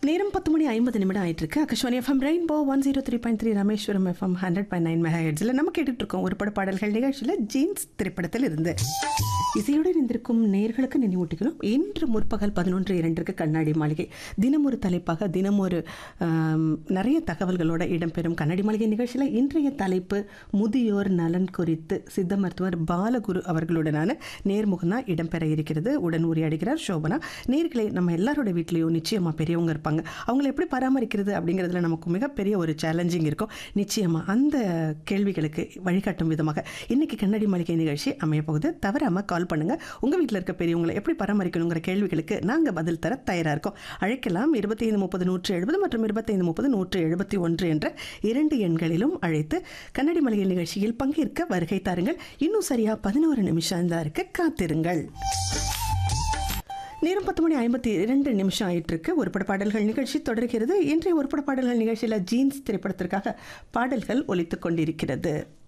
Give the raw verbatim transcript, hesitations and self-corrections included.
நேரம் பத்து மணி ஐம்பது நிமிடம் ஆயிட்டு இருக்கு. Akashvani FM rainbow one zero three point three Rameswaram FM hundred point nine mega ஹெட்ஸில் நம்ம கேட்டுட்டு இருக்கோம் ஒரு பட பாடல்கள் நிகழ்ச்சியில் ஜீன்ஸ் திரைப்படத்தில் இருந்து இசையுடன் இருந்திருக்கும் நேர்களுக்கு நினைவூட்டிக்கணும். இன்று முற்பகல் பதினொன்று இரண்டுக்கு கண்ணாடி மாளிகை தினம் ஒரு தலைப்பாக தினம் ஒரு நிறைய தகவல்களோட இடம்பெறும் கண்ணாடி மாளிகை நிகழ்ச்சியில் இன்றைய தலைப்பு முதியோர் நலன் குறித்து சித்த மருத்துவர் பாலகுரு அவர்களுடனான நேர்முகம் தான் இடம்பெற இருக்கிறது. உடன் உரையாடுகிறார் சோபனா. நேர்களை நம்ம எல்லாரோட வீட்லேயும் நிச்சயமாக பெரியவங்க இருப்பாங்க. அவங்களை எப்படி பராமரிக்கிறது அப்படிங்கிறதுல நமக்கு மிகப்பெரிய ஒரு சேலஞ்சிங் இருக்கும். நிச்சயமாக அந்த கேள்விகளுக்கு வழிகாட்டும் விதமாக இன்னைக்கு கண்ணாடி மாளிகை நிகழ்ச்சி அமைய போகுது. தவறாமல் கால் பண்ணுங்க. உங்கள் வீட்டில் இருக்க பெரியவங்களை எப்படி பராமரிக்கணுங்கிற கேள்விகளுக்கு நாங்கள் பதில் தர தயாராக இருக்கோம். அழைக்கலாம் இருபத்தி ஐந்து முப்பது நூற்று எழுபது மற்றும் இருபத்தைந்து முப்பது நூற்று எழுபத்தி ஒன்று என்ற இரண்டு எண்களிலும் அழைத்து கண்ணாடி மாளிகை நிகழ்ச்சியில் பங்கேற்க வருகை தாருங்கள். இன்னும் சரியா பதினோரு நிமிஷம் தான் இருக்கு, காத்திருங்கள். நேரம் பத்து மணி ஐம்பத்தி இரண்டு நிமிஷம் ஆயிட்டு இருக்கு. ஒரு பட பாடல்கள் நிகழ்ச்சி தொடர்கிறது. இன்றைய ஒரு பட பாடல்கள் நிகழ்ச்சியில் ஜீன்ஸ் திரைப்படத்திற்காக பாடல்கள் ஒலித்துக் கொண்டிருக்கிறது.